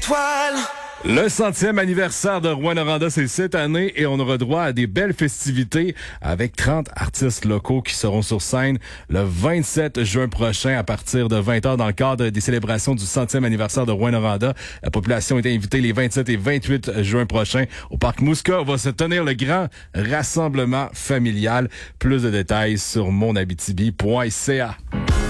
étoiles. Le 100e anniversaire de Rouyn-Noranda, c'est cette année et on aura droit à des belles festivités avec 30 artistes locaux qui seront sur scène le 27 juin prochain à partir de 20h dans le cadre des célébrations du 100e anniversaire de Rouyn-Noranda. La population est invitée les 27 et 28 juin prochains au Parc Muska où va se tenir le grand rassemblement familial. Plus de détails sur monabitibi.ca.